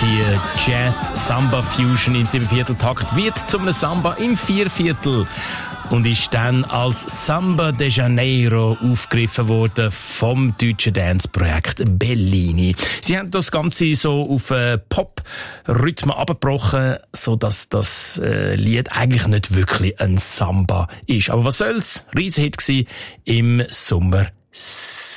Die Jazz-Samba-Fusion im 7/4-Takt wird zu einem Samba im 4/4 und ist dann als Samba de Janeiro aufgegriffen worden vom deutschen Dance-Projekt Bellini. Sie haben das Ganze so auf Pop-Rhythmen abgebrochen, sodass das Lied eigentlich nicht wirklich ein Samba ist. Aber was soll's? Riesehit gsi im Sommer